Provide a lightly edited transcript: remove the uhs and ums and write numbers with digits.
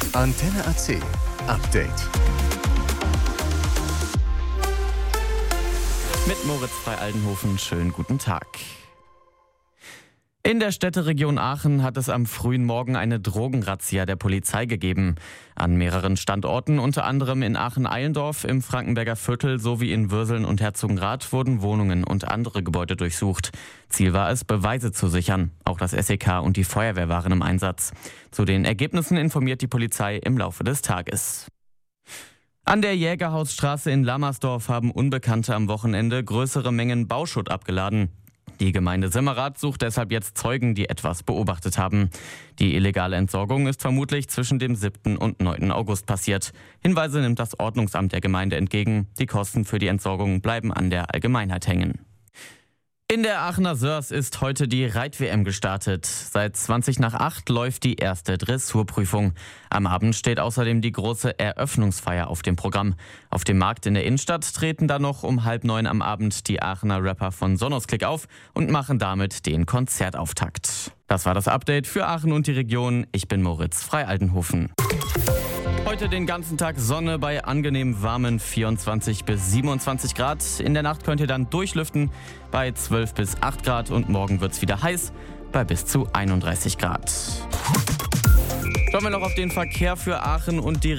Antenne AC Update. Mit Moritz Frei-Aldenhofen, schönen guten Tag. In der Städteregion Aachen hat es am frühen Morgen eine Drogenrazzia der Polizei gegeben. An mehreren Standorten, unter anderem in Aachen-Eilendorf, im Frankenberger Viertel sowie in Würseln und Herzogenrath wurden Wohnungen und andere Gebäude durchsucht. Ziel war es, Beweise zu sichern. Auch das SEK und die Feuerwehr waren im Einsatz. Zu den Ergebnissen informiert die Polizei im Laufe des Tages. An der Jägerhausstraße in Lammersdorf haben Unbekannte am Wochenende größere Mengen Bauschutt abgeladen. Die Gemeinde Simmerath sucht deshalb jetzt Zeugen, die etwas beobachtet haben. Die illegale Entsorgung ist vermutlich zwischen dem 7. und 9. August passiert. Hinweise nimmt das Ordnungsamt der Gemeinde entgegen. Die Kosten für die Entsorgung bleiben an der Allgemeinheit hängen. In der Aachener Sörs ist heute die Reit-WM gestartet. Seit 7:20 läuft die erste Dressurprüfung. Am Abend steht außerdem die große Eröffnungsfeier auf dem Programm. Auf dem Markt in der Innenstadt treten dann noch um 8:30 am Abend die Aachener Rapper von Sonosklick auf und machen damit den Konzertauftakt. Das war das Update für Aachen und die Region. Ich bin Moritz Frei-Aldenhofen. Heute den ganzen Tag Sonne bei angenehm warmen 24 bis 27 Grad. In der Nacht könnt ihr dann durchlüften bei 12 bis 8 Grad und morgen wird es wieder heiß bei bis zu 31 Grad. Schauen wir noch auf den Verkehr für Aachen und die